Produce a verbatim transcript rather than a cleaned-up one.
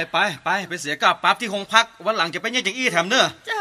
ไปไปไปเสียค่าปรับที่โรงพักวันหลังจะไปเยี่ยจังอี้แถมเนอะจ้า